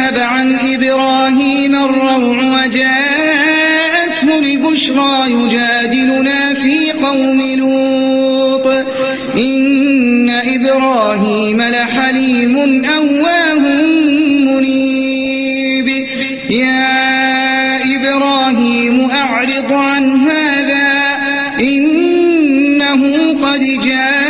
فذهب عن إبراهيم الروع وجاءته البشرى يجادلنا في قوم لوط إن إبراهيم لحليم أواه منيب يا إبراهيم أعرض عن هذا إنه قد جاء